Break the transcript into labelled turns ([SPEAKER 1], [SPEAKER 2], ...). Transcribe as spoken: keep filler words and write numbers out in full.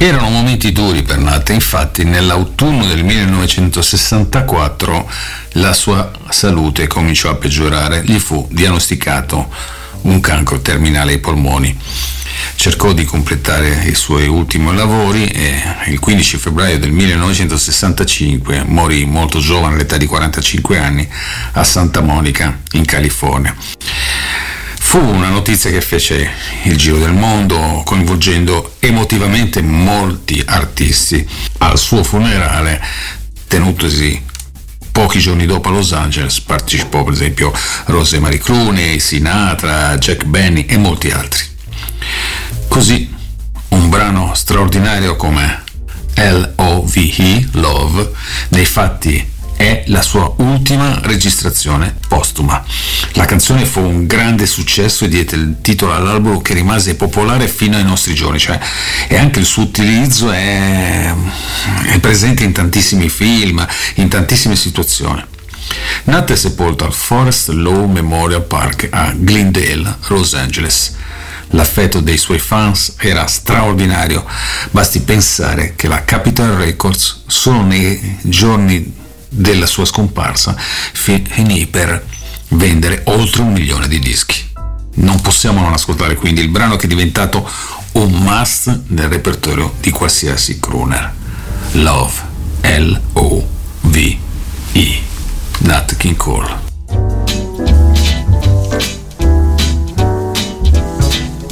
[SPEAKER 1] Erano momenti duri per Nat, infatti nell'autunno del millenovecentosessantaquattro la sua salute cominciò a peggiorare, gli fu diagnosticato un cancro terminale ai polmoni. Cercò di completare i suoi ultimi lavori e il quindici febbraio del millenovecentosessantacinque morì molto giovane, all'età di quarantacinque anni, a Santa Monica, in California. Fu una notizia che fece il giro del mondo, coinvolgendo emotivamente molti artisti. Al suo funerale, tenutosi pochi giorni dopo a Los Angeles, partecipò per esempio Rosemary Clooney, Sinatra, Jack Benny e molti altri. Così un brano straordinario come L O V E, Love, nei fatti è la sua ultima registrazione postuma. La canzone fu un grande successo e diede il titolo all'album, che rimase popolare fino ai nostri giorni, cioè, e anche il suo utilizzo è, è presente in tantissimi film, in tantissime situazioni. Nat è sepolto al Forest Lawn Memorial Park a Glendale, Los Angeles. L'affetto dei suoi fans era straordinario, basti pensare che la Capitol Records solo nei giorni della sua scomparsa finì per vendere oltre un milione di dischi. Non possiamo non ascoltare quindi il brano che è diventato un must nel repertorio di qualsiasi crooner. Love, L O V E, Nat King Cole.